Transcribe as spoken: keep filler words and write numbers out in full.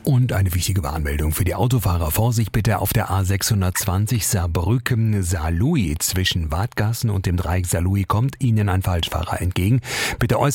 Und eine wichtige Warnmeldung für die Autofahrer. Vorsicht bitte auf der A sechshundertzwanzig Saarbrücken-Saarlouis. Zwischen Wadgassen und dem Dreieck Saarlouis kommt Ihnen ein Falschfahrer entgegen. Bitte äußern